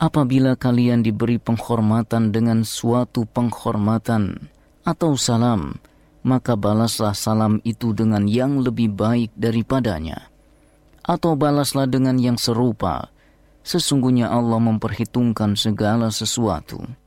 Apabila kalian diberi penghormatan dengan suatu penghormatan atau salam, maka balaslah salam itu dengan yang lebih baik daripadanya. Atau balaslah dengan yang serupa. Sesungguhnya Allah memperhitungkan segala sesuatu.